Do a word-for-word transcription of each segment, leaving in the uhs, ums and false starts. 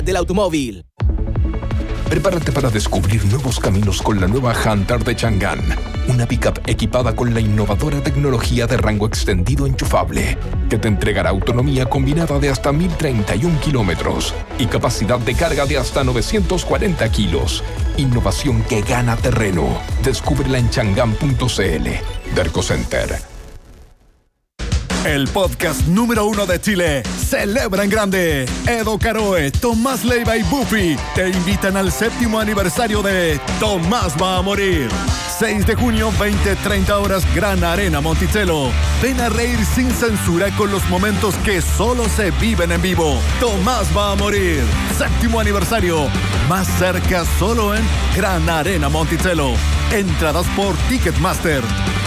del automóvil. Prepárate para descubrir nuevos caminos con la nueva Hunter de Chang'an, una pickup equipada con la innovadora tecnología de rango extendido enchufable, que te entregará autonomía combinada de hasta mil treinta y uno kilómetros y capacidad de carga de hasta novecientos cuarenta kilos. Innovación que gana terreno. Descúbrela en chang'an punto c l. Derco Center. El podcast número uno de Chile celebra en grande. Edo Caroe, Tomás Leiva y Buffy te invitan al séptimo aniversario de Tomás va a morir. seis de junio, veinte treinta horas, Gran Arena Monticello. Ven a reír sin censura con los momentos que solo se viven en vivo. Tomás va a morir. Séptimo aniversario. Más cerca solo en Gran Arena Monticello. Entradas por Ticketmaster.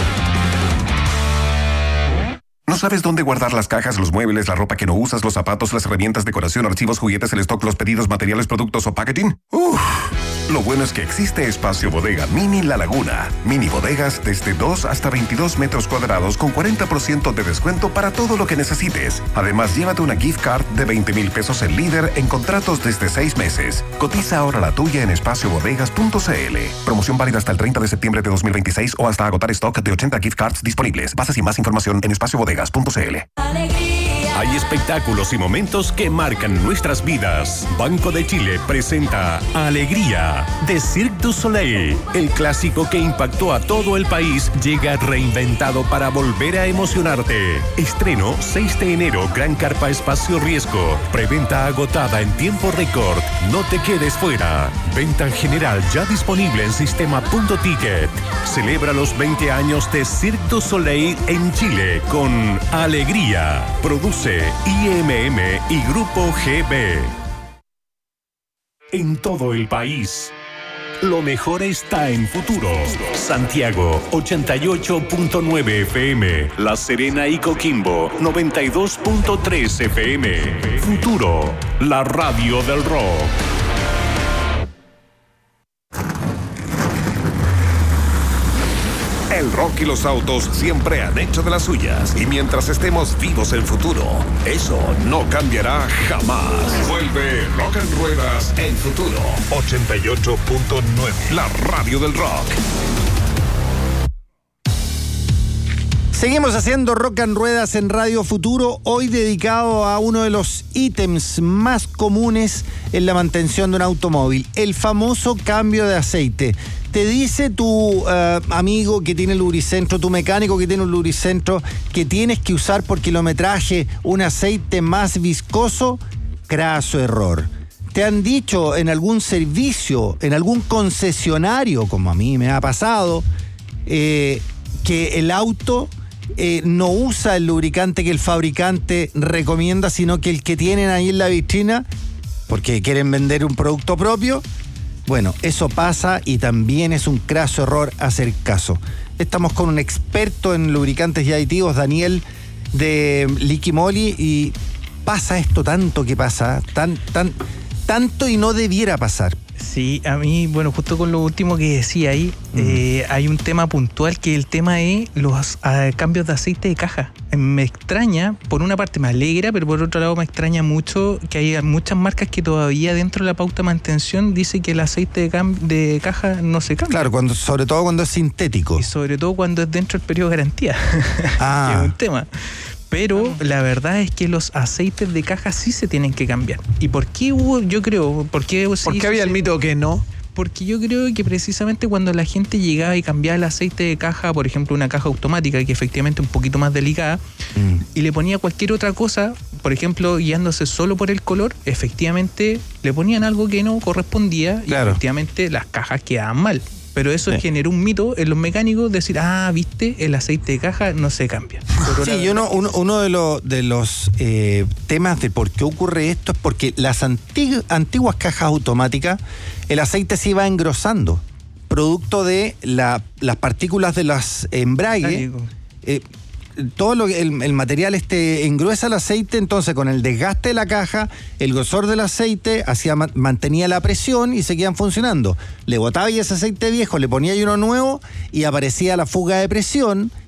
¿No sabes dónde guardar las cajas, los muebles, la ropa que no usas, los zapatos, las herramientas, decoración, archivos, juguetes, el stock, los pedidos, materiales, productos o packaging? Uff. Lo bueno es que existe Espacio Bodega Mini La Laguna. Mini bodegas desde dos hasta veintidós metros cuadrados con cuarenta por ciento de descuento para todo lo que necesites. Además, llévate una gift card de veinte mil pesos en Líder en contratos desde seis meses. Cotiza ahora la tuya en espacio bodegas punto c l. Promoción válida hasta el treinta de septiembre de dos mil veintiséis o hasta agotar stock de ochenta gift cards disponibles. Bases y más información en espacio bodegas punto c l. Hay espectáculos y momentos que marcan nuestras vidas. Banco de Chile presenta Alegría de Cirque du Soleil. El clásico que impactó a todo el país llega reinventado para volver a emocionarte. Estreno seis de enero, Gran Carpa Espacio Riesgo. Preventa agotada en tiempo récord. No te quedes fuera. Venta general ya disponible en sistema punto ticket. Celebra los veinte años de Cirque du Soleil en Chile con Alegría. Produce I M M y Grupo G B. En todo el país, lo mejor está en Futuro. Santiago, ochenta y ocho punto nueve F M. La Serena y Coquimbo, noventa y dos punto tres F M. Futuro, la radio del rock. El rock y los autos siempre han hecho de las suyas. Y mientras estemos vivos en Futuro, eso no cambiará jamás. Vuelve Rock en Ruedas en Futuro. ochenta y ocho punto nueve. La radio del rock. Seguimos haciendo Rock en Ruedas en Radio Futuro, hoy dedicado a uno de los ítems más comunes en la mantención de un automóvil, el famoso cambio de aceite. Te dice tu uh, amigo que tiene lubricentro, tu mecánico que tiene un lubricentro, que tienes que usar por kilometraje un aceite más viscoso. Craso error. ¿Te han dicho en algún servicio, en algún concesionario, como a mí me ha pasado, eh, que el auto eh, no usa el lubricante que el fabricante recomienda, sino que el que tienen ahí en la vitrina, porque quieren vender un producto propio? Bueno, eso pasa y también es un craso error hacer caso. Estamos con un experto en lubricantes y aditivos, Daniel, de Liqui Moly, y pasa esto tanto que pasa, tan, tan, tanto y no debiera pasar. Sí, a mí, bueno, justo con lo último que decía ahí, uh-huh. eh, hay un tema puntual que el tema es los uh, cambios de aceite de caja. Me extraña, por una parte me alegra, pero por otro lado me extraña mucho que hay muchas marcas que todavía dentro de la pauta de mantención dice que el aceite de, cam- de caja no se cambia. Claro, cuando, sobre todo cuando es sintético. Y sobre todo cuando es dentro del periodo de garantía, ah. que es un tema. Pero la verdad es que los aceites de caja sí se tienen que cambiar. ¿Y por qué hubo, yo creo, por qué... ¿Por qué había el mito que no? Porque yo creo que precisamente cuando la gente llegaba y cambiaba el aceite de caja, por ejemplo una caja automática que efectivamente es un poquito más delicada, mm. y le ponía cualquier otra cosa, por ejemplo guiándose solo por el color, efectivamente le ponían algo que no correspondía, claro. Y efectivamente las cajas quedaban mal. Pero eso sí. generó un mito en los mecánicos, decir, ah, viste, el aceite de caja no se cambia. Pero sí, yo no, uno, uno de, lo, de los eh, temas de por qué ocurre esto es porque las antig- antiguas cajas automáticas, el aceite se iba engrosando, producto de la, las partículas de las embragues. Eh, todo lo, el, el material este engruesa el aceite, entonces con el desgaste de la caja, el grosor del aceite hacía, mantenía la presión y seguían funcionando. Le botaba ese aceite viejo, le ponía uno nuevo y aparecía la fuga de presión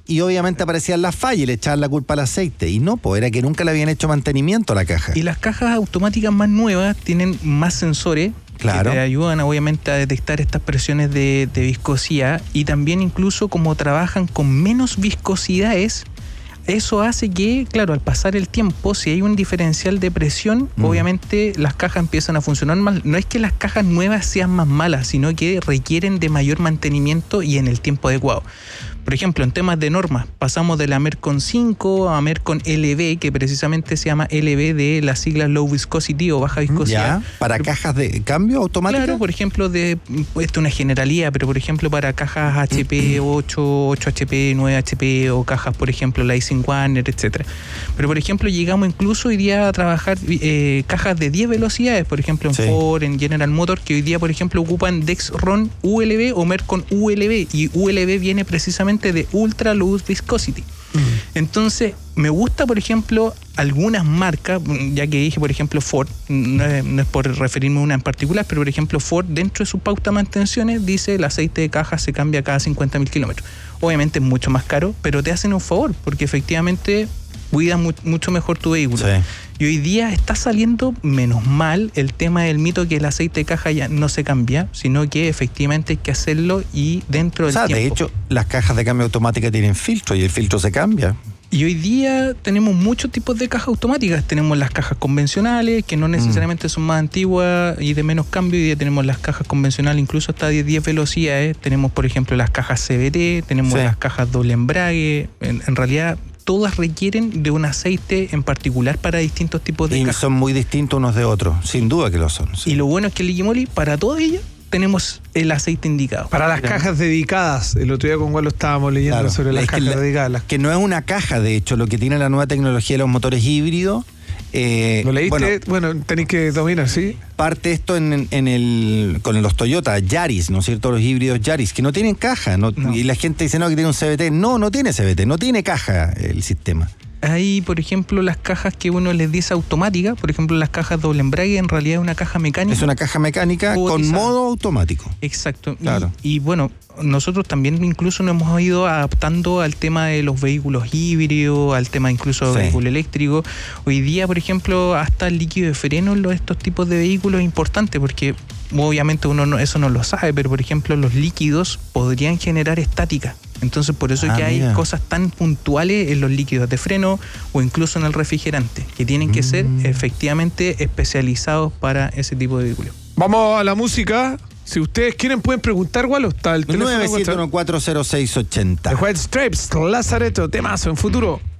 y obviamente aparecían las fallas y le echaban la culpa al aceite. Y no, pues era que nunca le habían hecho mantenimiento a la caja. Y las cajas automáticas más nuevas tienen más sensores. Claro. Que te ayudan obviamente a detectar estas presiones de, de viscosidad, y también incluso como trabajan con menos viscosidades, eso hace que, claro, al pasar el tiempo, si hay un diferencial de presión, mm. obviamente las cajas empiezan a funcionar mal. No es que las cajas nuevas sean más malas, sino que requieren de mayor mantenimiento y en el tiempo adecuado. Por ejemplo, en temas de normas, pasamos de la Mercon cinco a Mercon L V, que precisamente se llama L V de las siglas Low Viscosity o baja viscosidad. Ya, para pero, cajas de cambio automáticas. Claro, por ejemplo, de esto es una generalía, pero por ejemplo para cajas H P ocho, ocho H P, nueve H P o cajas, por ejemplo, Lysing Warner, etcétera. Pero por ejemplo, llegamos incluso hoy día a trabajar eh, cajas de diez velocidades, por ejemplo, en sí. Ford, en General Motors, que hoy día, por ejemplo, ocupan Dexron U L V o Mercon U L V, y U L V viene precisamente de Ultra Low Viscosity. Mm. Entonces, me gusta, por ejemplo, algunas marcas, ya que dije, por ejemplo, Ford, no es, no es por referirme a una en particular, pero por ejemplo, Ford, dentro de su pauta de mantenciones, dice el aceite de caja se cambia cada cincuenta mil kilómetros. Obviamente es mucho más caro, pero te hacen un favor, porque efectivamente cuida mu- mucho mejor tu vehículo. Sí. Y hoy día está saliendo, menos mal, el tema del mito que el aceite de caja ya no se cambia, sino que efectivamente hay que hacerlo y dentro del o sea, tiempo. De hecho, las cajas de cambio automática tienen filtro y el filtro se cambia. Y hoy día tenemos muchos tipos de cajas automáticas. Tenemos las cajas convencionales, que no necesariamente mm. son más antiguas y de menos cambio. Hoy día tenemos las cajas convencionales, incluso hasta de diez velocidades. Tenemos, por ejemplo, las cajas C V T, tenemos sí. las cajas doble embrague. En, en realidad, todas requieren de un aceite en particular para distintos tipos de y cajas. Y son muy distintos unos de otros, sin duda que lo son. Sí. Y lo bueno es que el Ligimoli, para todo ello, tenemos el aceite indicado. Para las Claro. cajas dedicadas, el otro día con Gualo estábamos leyendo claro. sobre las es cajas que la, dedicadas. Que no es una caja, de hecho, lo que tiene la nueva tecnología de los motores híbridos. Eh, ¿Lo leíste? Bueno, bueno, tenéis que dominar, ¿sí? Parte esto en, en el con los Toyota Yaris, ¿no es cierto? Los híbridos Yaris, que no tienen caja. No, no. Y la gente dice, no, que tiene un C V T. No, no tiene C V T, no tiene caja el sistema. Hay, por ejemplo, las cajas que uno les dice automática, por ejemplo, las cajas doble embrague, en realidad es una caja mecánica. Es una caja mecánica con modo automático. Exacto. Claro. Y, y bueno, nosotros también incluso nos hemos ido adaptando al tema de los vehículos híbridos, al tema incluso de sí. vehículo eléctrico. Hoy día, por ejemplo, hasta el líquido de freno en estos tipos de vehículos es importante, porque obviamente uno no, eso no lo sabe, pero por ejemplo los líquidos podrían generar estática. Entonces por eso ah, es que hay mira. cosas tan puntuales en los líquidos de freno o incluso en el refrigerante, que tienen que mm. ser efectivamente especializados para ese tipo de vehículos. Vamos a la música. Si ustedes quieren pueden preguntar, Gualo, está el teléfono. nueve siete uno cuatro cero seis ocho cero. The White Stripes, Lazareto, temazo en Futuro.